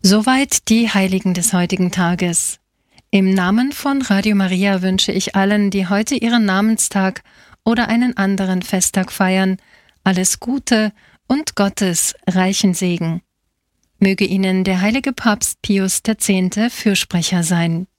Soweit die Heiligen des heutigen Tages. Im Namen von Radio Maria wünsche ich allen, die heute ihren Namenstag oder einen anderen Festtag feiern, alles Gute und Gottes reichen Segen. Möge Ihnen der heilige Papst Pius X. Fürsprecher sein.